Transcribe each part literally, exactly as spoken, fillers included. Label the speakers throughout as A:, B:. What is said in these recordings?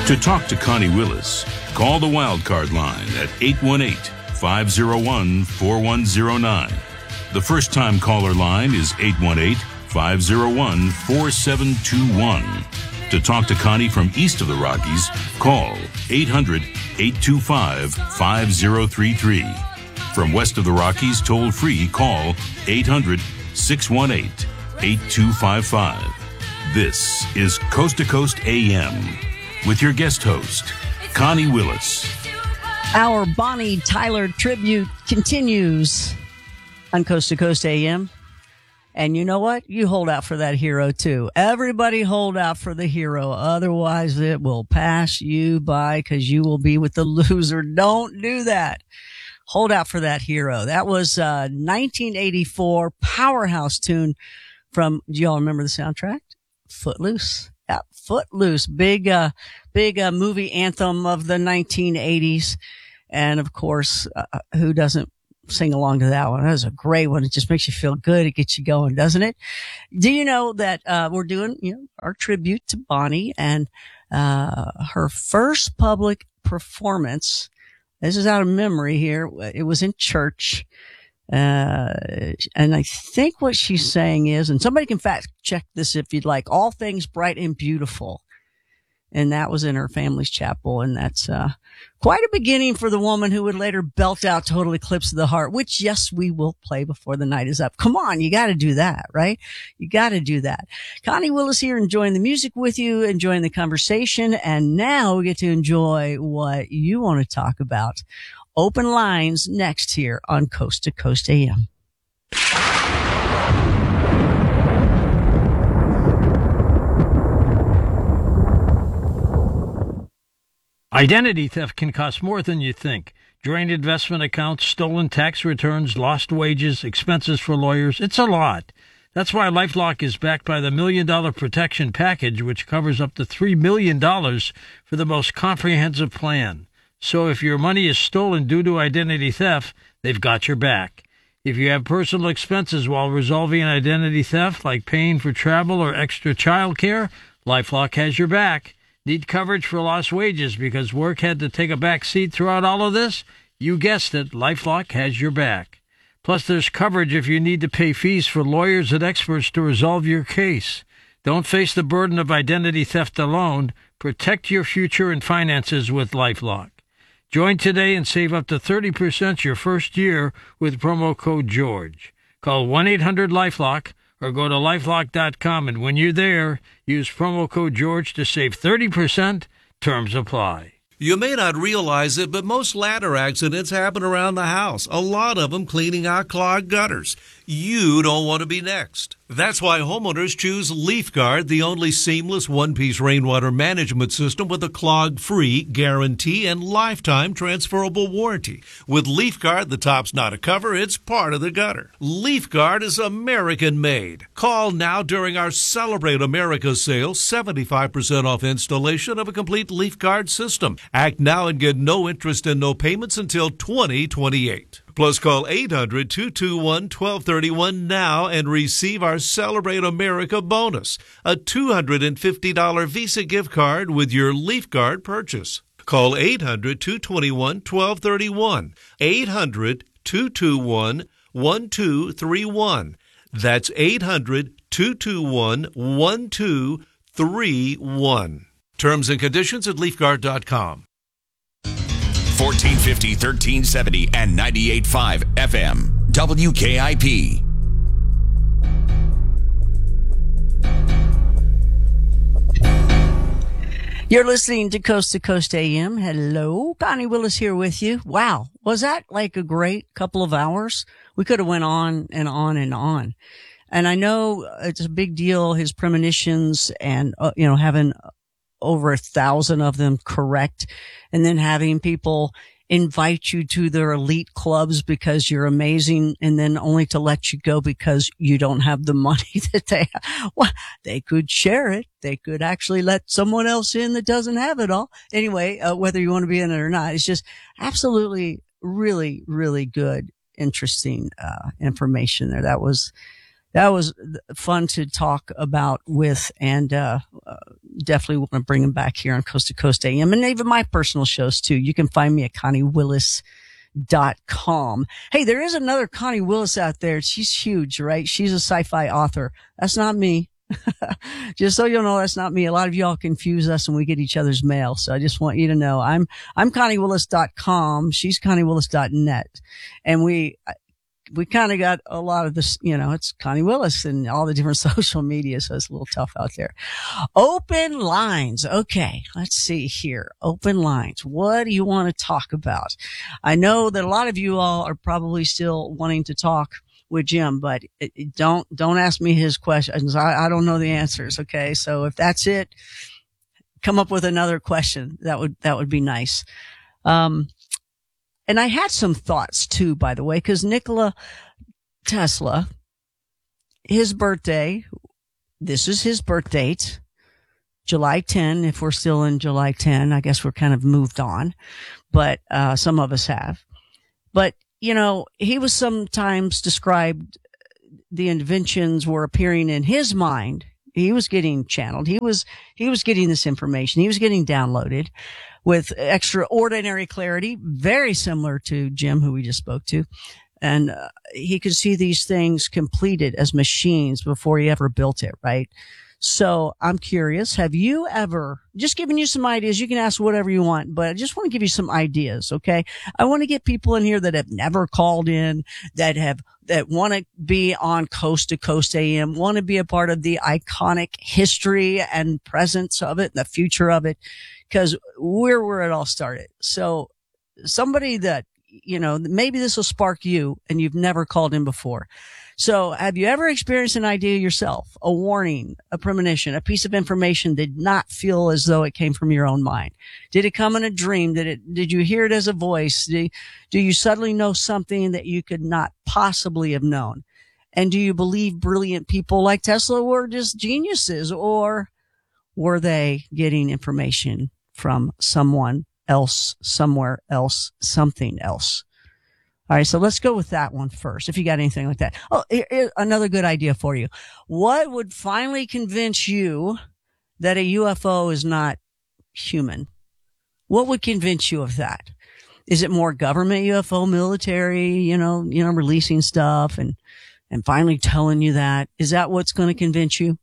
A: To talk to Connie Willis, call the Wildcard line at eight one eight, five oh one, four one oh nine. The first-time caller line is eight one eight, five oh one, four seven two one. To talk to Connie from east of the Rockies, call eight hundred, eight two five, five oh three three. From west of the Rockies, toll-free, call eight hundred, six one eight, eight two five five. This is Coast to Coast A M with your guest host, Connie Willis.
B: Our Bonnie Tyler tribute continues on Coast to Coast A M. And you know what? You hold out for that hero, too. Everybody hold out for the hero. Otherwise, it will pass you by because you will be with the loser. Don't do that. Hold out for that hero. That was a nineteen eighty-four powerhouse tune from, do y'all remember the soundtrack? Footloose. Yeah, Footloose. Big, uh, big, uh, movie anthem of the nineteen eighties. And of course, uh, who doesn't sing along to that one? That was a great one. It just makes you feel good. It gets you going, doesn't it? Do you know that, uh, we're doing, you know, our tribute to Bonnie and, uh, her first public performance. This is out of memory here. It was in church. Uh, and I think what she's saying is, and somebody can fact check this if you'd like, all things bright and beautiful. And that was in her family's chapel. And that's, uh, quite a beginning for the woman who would later belt out Total Eclipse of the Heart, which, yes, we will play before the night is up. Come on. You got to do that, right? You got to do that. Connie Willis here, enjoying the music with you, enjoying the conversation. And now we get to enjoy what you want to talk about. Open lines next here on Coast to Coast A M.
C: Identity theft can cost more than you think. Drained investment accounts, stolen tax returns, lost wages, expenses for lawyers. It's a lot. That's why LifeLock is backed by the Million Dollar Protection Package, which covers up to three million dollars for the most comprehensive plan. So if your money is stolen due to identity theft, they've got your back. If you have personal expenses while resolving an identity theft, like paying for travel or extra child care, LifeLock has your back. Need coverage for lost wages because work had to take a back seat throughout all of this? You guessed it, LifeLock has your back. Plus, there's coverage if you need to pay fees for lawyers and experts to resolve your case. Don't face the burden of identity theft alone. Protect your future and finances with LifeLock. Join today and save up to thirty percent your first year with promo code George. Call one eight hundred LifeLock or go to lifelock dot com, and when you're there, use promo code George to save thirty percent. Terms apply.
D: You may not realize it, but most ladder accidents happen around the house, a lot of them cleaning out clogged gutters. You don't want to be next. That's why homeowners choose LeafGuard, the only seamless one-piece rainwater management system with a clog-free guarantee and lifetime transferable warranty. With LeafGuard, the top's not a cover, it's part of the gutter. LeafGuard is American-made. Call now during our Celebrate America sale, seventy-five percent off installation of a complete LeafGuard system. Act now and get no interest and no payments until twenty twenty-eight. Plus, call eight hundred, two two one, one two three one now and receive our Celebrate America bonus, a two hundred fifty dollars Visa gift card with your LeafGuard purchase. Call eight hundred, two two one, one two three one, eight hundred, two two one, one two three one. That's eight hundred, two two one, one two three one. Terms and conditions at leaf guard dot com.
E: fourteen fifty, thirteen seventy, and ninety-eight point five F M. W K I P.
B: You're listening to Coast to Coast A M. Hello, Connie Willis here with you. Wow, was that like a great couple of hours? We could have went on and on and on. And I know it's a big deal, his premonitions and, uh, you know, having over a thousand of them correct, and then having people invite you to their elite clubs because you're amazing, and then only to let you go because you don't have the money that they have. Well, they could share it. They could actually let someone else in that doesn't have it all. Anyway, uh, whether you want to be in it or not, it's just absolutely really, really good, interesting, uh, information there. That was, that was fun to talk about with, and, uh, uh definitely want to bring them back here on Coast to Coast A M and even my personal shows too. You can find me at Connie Willis dot com. Hey, there is another Connie Willis out there. She's huge, right? She's a sci-fi author. That's not me. Just so you know, that's not me. A lot of y'all confuse us when we get each other's mail. So I just want you to know I'm, I'm Connie Willis dot com. She's Connie Willis dot net. And we, we kind of got a lot of this, you know, it's Connie Willis and all the different social media. So it's a little tough out there. Open lines. Okay. Let's see here. Open lines. What do you want to talk about? I know that a lot of you all are probably still wanting to talk with Jim, but it, it don't, don't ask me his questions. I, I don't know the answers. Okay. So if that's it, come up with another question. That would, that would be nice. Um, and I had some thoughts too, by the way, cause Nikola Tesla, his birthday, this is his birth date, July tenth. If we're still in July tenth, I guess we're kind of moved on, but, uh, some of us have, but you know, he was sometimes described, the inventions were appearing in his mind. He was getting channeled. He was, he was getting this information. He was getting downloaded with extraordinary clarity, very similar to Jim, who we just spoke to. And uh, he could see these things completed as machines before he ever built it, right? So I'm curious, have you ever, just giving you some ideas, you can ask whatever you want, but I just want to give you some ideas, okay? I want to get people in here that have never called in, that have, that want to be on Coast to Coast A M, want to be a part of the iconic history and presence of it, and the future of it, because we're where it all started. So somebody that, you know, maybe this will spark you and you've never called in before. So have you ever experienced an idea yourself, a warning, a premonition, a piece of information did not feel as though it came from your own mind? Did it come in a dream? Did it, did you hear it as a voice? Did, do you suddenly know something that you could not possibly have known? And do you believe brilliant people like Tesla were just geniuses, or were they getting information from someone else, somewhere else, something else? All right, so let's go with that one first, if you got anything like that. Oh, here, here, another good idea for you. What would finally convince you that a U F O is not human? What would convince you of that? Is it more government U F O, military, you know, you know, releasing stuff and, and finally telling you that? Is that what's going to convince you?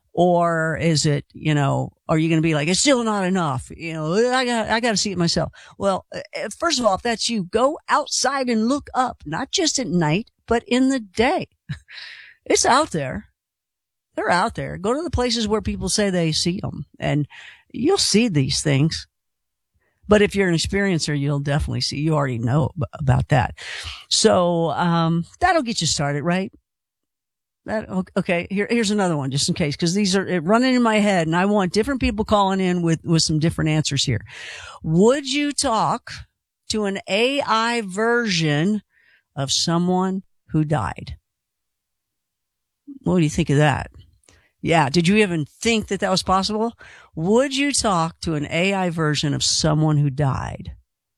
B: Or is it, you know, are you going to be like, it's still not enough? You know, I got, I got to see it myself. Well, first of all, if that's you, go outside and look up, not just at night, but in the day. It's out there. They're out there. Go to the places where people say they see them, and you'll see these things. But if you're an experiencer, you'll definitely see, you already know about that. So, um, that'll get you started, right? That, okay, here, here's another one just in case, because these are running in my head and I want different people calling in with, with some different answers here. Would you talk to an A I version of someone who died? What do you think of that? Yeah. Did you even think that that was possible? Would you talk to an A I version of someone who died?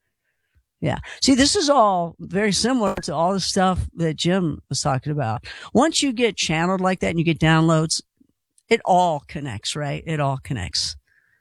B: Yeah. See, this is all very similar to all the stuff that Jim was talking about. Once you get channeled like that and you get downloads, it all connects, right? It all connects.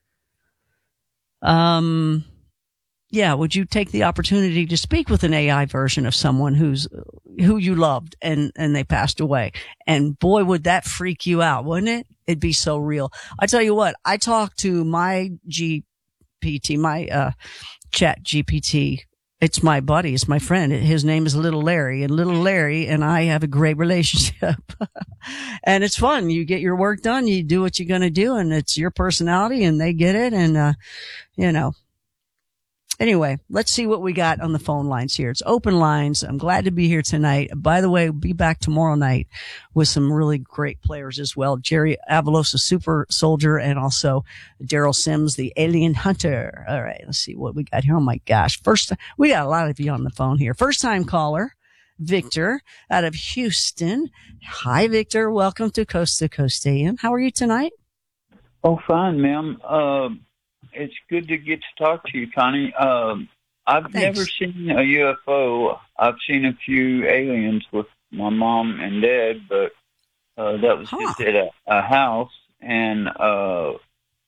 B: Um, yeah. Would you take the opportunity to speak with an A I version of someone who's, who you loved and, and they passed away? And boy, would that freak you out, wouldn't it? It'd be so real. I tell you what, I talked to my G P T, my, uh, Chat G P T. It's my buddy. It's my friend. His name is Little Larry, and Little Larry and I have a great relationship. And it's fun. You get your work done. You do what you're going to do, and it's your personality, and they get it. And, uh, you know, anyway, let's see what we got on the phone lines here. It's open lines. I'm glad to be here tonight. By the way, we'll be back tomorrow night with some really great players as well. Jerry Avalos, the super soldier, and also Daryl Sims, the alien hunter. All right, let's see what we got here. Oh my gosh. First, we got a lot of you on the phone here. First time caller, Victor out of Houston. Hi, Victor. Welcome to Coast to Coast A M. How are you tonight?
F: Oh, fine, ma'am. Uh, It's good to get to talk to you, Connie. Um, I've
B: Thanks.
F: never seen a U F O. I've seen a few aliens with my mom and dad, but uh, that was
B: Huh.
F: just at a, a house. And uh,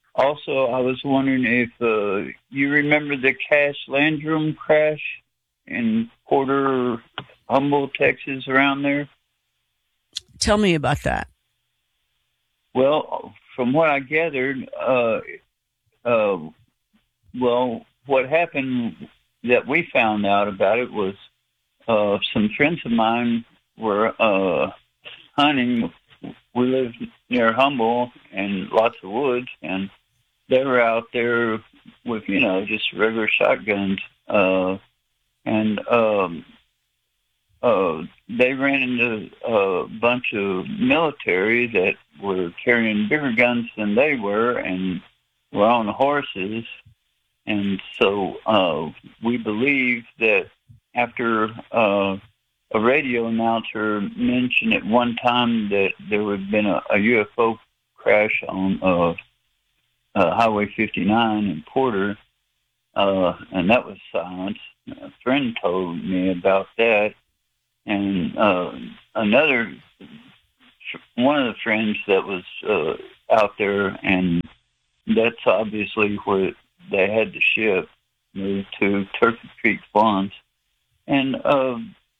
F: also, I was wondering if uh, you remember the Cash Landrum crash in Porter, Humboldt, Texas, around there.
B: Tell me about that.
F: Well, from what I gathered, uh, uh, well, what happened that we found out about it was uh, some friends of mine were uh, hunting. We lived near Humboldt and lots of woods, and they were out there with, you know, just regular shotguns. Uh, and um, uh, they ran into a bunch of military that were carrying bigger guns than they were and were on horses. And so uh, we believe that after uh, a radio announcer mentioned at one time that there had been a, a U F O crash on uh, uh, Highway fifty-nine in Porter, uh, and that was silence. A friend told me about that, and uh, another one of the friends that was uh, out there, and that's obviously where they had the ship moved to Turkey Creek Farms, and uh,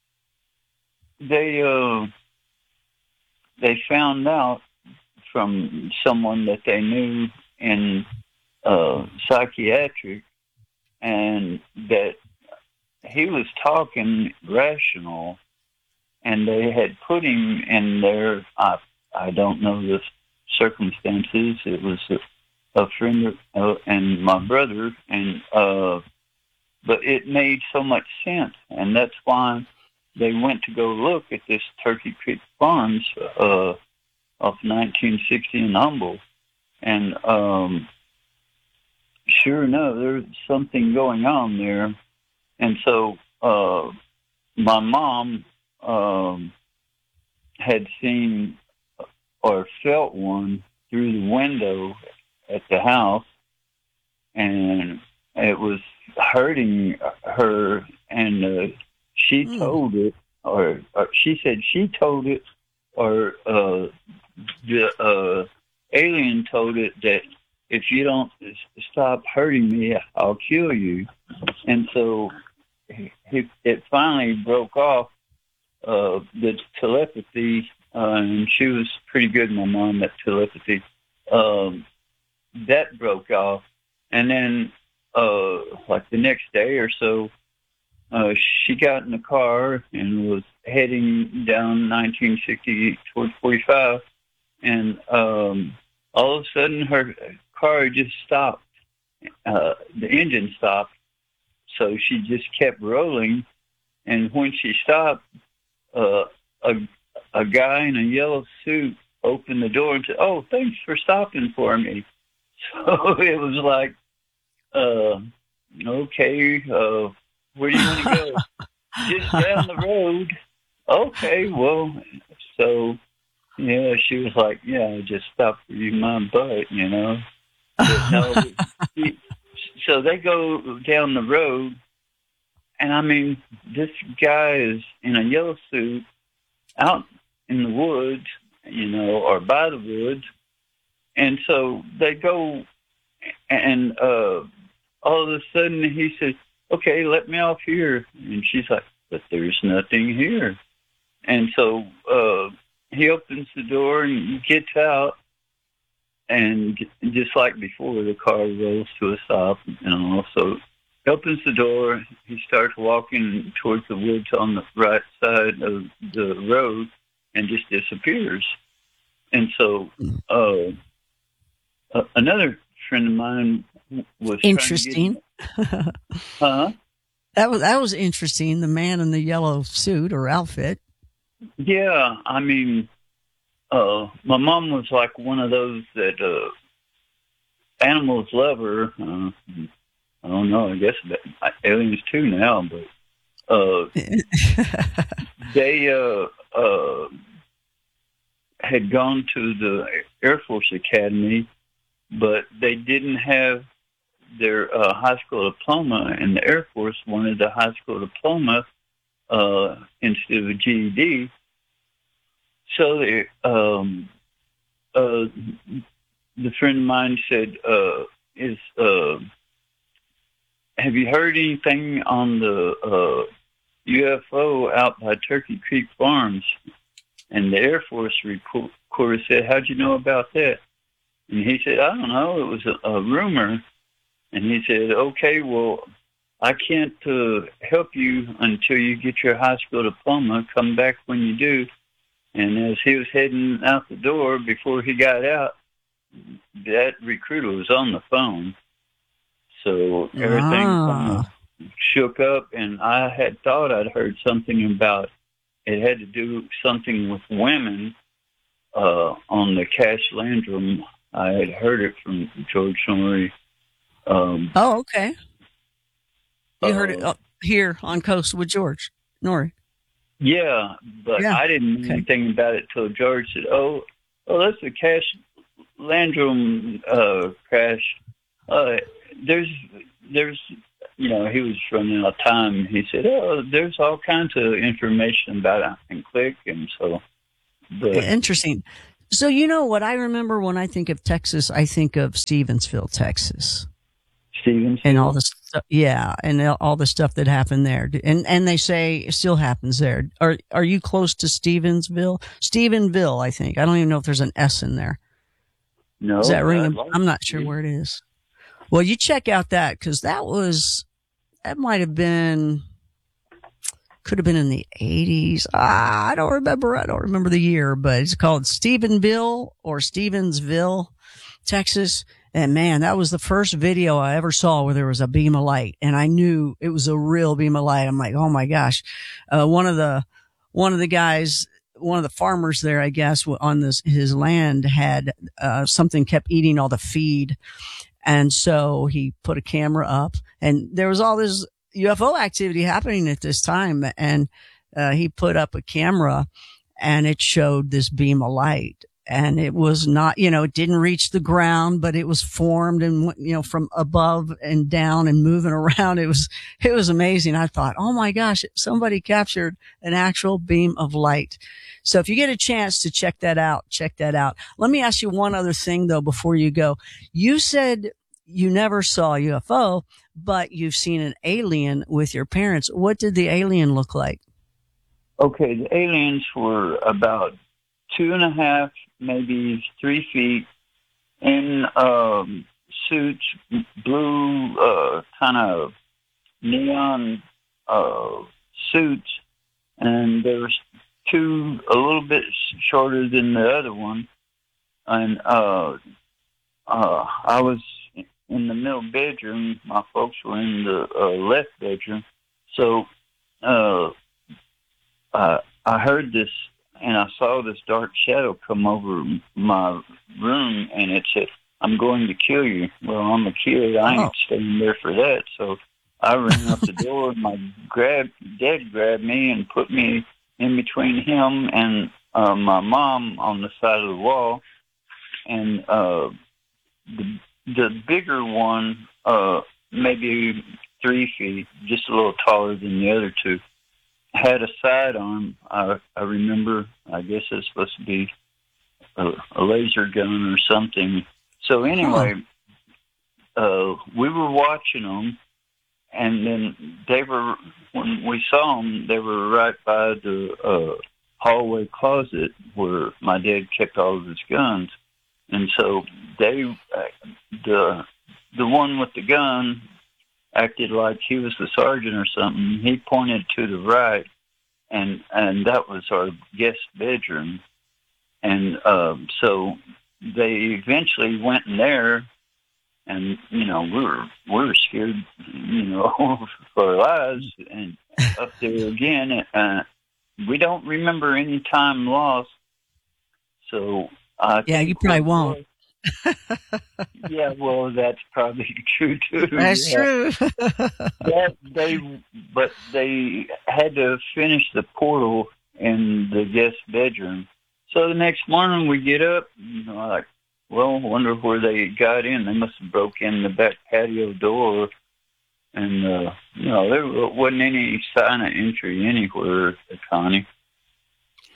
F: they uh, they found out from someone that they knew in uh, psychiatric, and that he was talking rational, and they had put him in there. I I don't know the circumstances. It was a, a friend of, uh, and my brother, and uh, but it made so much sense, and that's why they went to go look at this Turkey Creek Farms uh, of nineteen sixty in Humboldt, and um, sure enough, there's something going on there. And so uh, my mom um, had seen or felt one through the window at the house, and it was hurting her, and uh, she mm. told it, or, or she said she told it, or uh, the uh, alien told it that if you don't stop hurting me, I'll kill you. And so it, it finally broke off, uh, the telepathy, uh, and she was pretty good, my mom, at telepathy. Um, that broke off. And then, uh, like the next day or so, uh, she got in the car and was heading down nineteen sixty towards forty-five. And um, all of a sudden, her car just stopped. Uh, the engine stopped. So she just kept rolling. And when she stopped, uh, a, a guy in a yellow suit opened the door and said, "Oh, thanks for stopping for me." So it was like, uh, okay, uh, where do you want to go? Just down the road. Okay, well, so, yeah, she was like, yeah, I just stopped for you, my butt, you know. But no, he, so they go down the road, and I mean, this guy is in a yellow suit out in the woods, you know, or by the woods. And so they go, and uh, all of a sudden he says, "Okay, let me off here." And she's like, "But there's nothing here." And so uh, he opens the door and gets out, and just like before, the car rolls to a stop. You know, so he opens the door. He starts walking towards the woods on the right side of the road, and just disappears. And so uh, uh, another friend of mine was
B: interesting.
F: Get, huh?
B: That was that was interesting. The man in the yellow suit or outfit.
F: Yeah, I mean, uh, my mom was like one of those that uh, animals love her. Uh, I don't know. I guess that, aliens too now, but uh, they uh, uh, had gone to the Air Force Academy, but they didn't have their uh, high school diploma, and the Air Force wanted the high school diploma uh, instead of a G E D. So they, um, uh, the friend of mine said, uh, "Is uh, have you heard anything on the uh, U F O out by Turkey Creek Farms?" And the Air Force reporter said, "How'd you know about that?" And he said, "I don't know. It was a, a rumor." And he said, "Okay, well, I can't uh, help you until you get your high school diploma. Come back when you do." And as he was heading out the door, before he got out, that recruiter was on the phone. So everything kind of shook up, and I had thought I'd heard something about it had to do something with women uh, on the Cash Landrum. I had heard it from George Norrie. Um,
B: oh, okay. You
F: uh,
B: heard it uh, here on Coast with George Norrie.
F: Yeah, but
B: Yeah.
F: I didn't know
B: Okay.
F: anything about it till George said, "Oh, oh, that's the Cash Landrum uh, crash." Uh, there's, there's, you know, he was running out of time. He said, "Oh, there's all kinds of information about it." And click, and so. But,
B: Interesting. So, you know what I remember when I think of Texas, I think of Stevensville, Texas.
F: Stevens
B: And all the stuff, yeah, and all the stuff that happened there, and and they say it still happens there. Are are you close to Stevensville? Stephenville, I think. I don't even know if there's an S in there.
F: No,
B: Is that ring?
F: I'd
B: a-
F: like
B: I'm not
F: to.
B: sure where it is. Well, you check out that because that was that might have been could have been in the eighties. Ah, I don't remember. I don't remember the year, but it's called Stephenville or Stevensville, Texas. And man, that was the first video I ever saw where there was a beam of light, and I knew it was a real beam of light. I'm like, oh my gosh. Uh, one of the, one of the guys, one of the farmers there, I guess, on this, his land had, uh, something kept eating all the feed. And so he put a camera up, and there was all this U F O activity happening at this time. And, uh, he put up a camera and it showed this beam of light. And it was not, you know, it didn't reach the ground, but it was formed and, you know, from above and down and moving around. It was, it was amazing. I thought, oh my gosh, somebody captured an actual beam of light. So if you get a chance to check that out, check that out. Let me ask you one other thing though, before you go. You said you never saw a U F O, but you've seen an alien with your parents. What did the alien look like?
F: Okay, the aliens were about two and a half, maybe three feet, in um, suits, blue, uh, kind of neon uh, suits, and there was two a little bit shorter than the other one, and uh, uh, I was in the middle bedroom. My folks were in the uh, left bedroom, so uh, uh, I heard this. And I saw this dark shadow come over my room, and it said, "I'm going to kill you." Well, I'm a kid. I ain't
B: Oh.
F: staying there for that. So I ran out the door. My grab, dad grabbed me and put me in between him and uh, my mom on the side of the wall. And uh, the, the bigger one, uh, maybe three feet, just a little taller than the other two, had a sidearm. I, I remember, I guess it's supposed to be a, a laser gun or something. So anyway, uh, we were watching them, and then they were, when we saw them, they were right by the uh, hallway closet where my dad kept all of his guns. And so they, uh, the the one with the gun acted like he was the sergeant or something. He pointed to the right, and and that was our guest bedroom. And um, so they eventually went in there, and you know we were we were scared, you know, for our lives. And up there again, uh, we don't remember any time lost. So I
B: Yeah,
F: think
B: you probably
F: it
B: won't.
F: was- yeah, well, that's probably true too.
B: That's
F: yeah.
B: true.
F: That they, but they had to finish the portal in the guest bedroom. So the next morning we get up, you know, like, well, wonder where they got in. They must have broke in the back patio door, and uh, you know, there wasn't any sign of entry anywhere, Connie.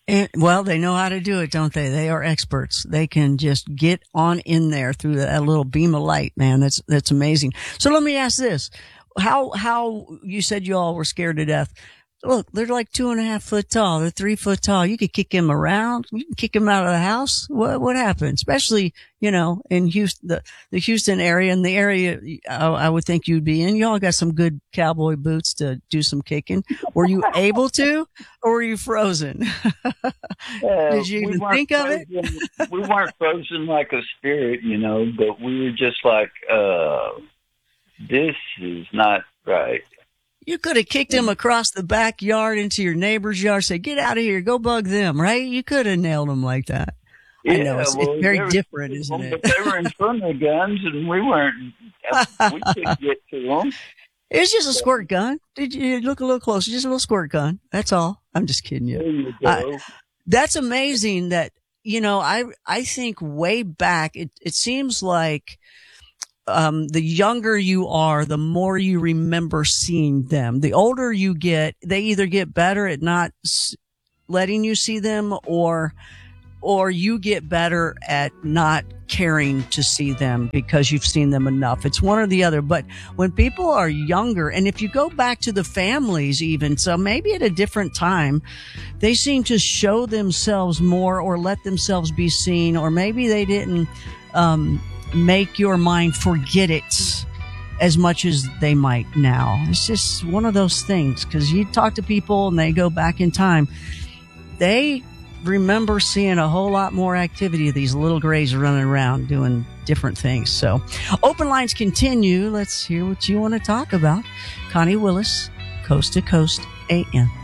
B: And, well, they know how to do it, don't they? They are experts. They can just get on in there through that little beam of light, man. That's, that's amazing. So let me ask this. How, how, you said you all were scared to death. Look, they're like two and a half foot tall. They're three foot tall. You could kick him around. You can kick him out of the house. What, what happened? Especially, you know, in Houston, the, the Houston area and the area I, I would think you'd be in. Y'all got some good cowboy boots to do some kicking. Were you able to, or were you frozen?
F: Uh,
B: Did you even think of it?
F: We weren't frozen like a spirit, you know, but we were just like, uh, this is not right.
B: You could have kicked him across the backyard into your neighbor's yard, say, get out of here, go bug them, right? You could have nailed him like that.
F: Yeah,
B: I know, it's,
F: well,
B: it's very
F: were,
B: different, isn't it?
F: But they were in front of the guns, and we weren't, we couldn't get to them.
B: It was just a squirt gun. Did you look a little closer? Just a little squirt gun. That's all. I'm just kidding you.
F: There you go.
B: I, that's amazing that, you know, I, I think way back, it, it seems like, Um, the younger you are, the more you remember seeing them. The older you get, they either get better at not s- letting you see them, or, or you get better at not caring to see them because you've seen them enough. It's one or the other. But when people are younger, and if you go back to the families even, so maybe at a different time, they seem to show themselves more or let themselves be seen, or maybe they didn't, um, make your mind forget it as much as they might now. It's just one of those things, because you talk to people and they go back in time. They remember seeing a whole lot more activity of these little grays running around doing different things. So open lines continue. Let's hear what you want to talk about. Connie Willis, Coast to Coast A M.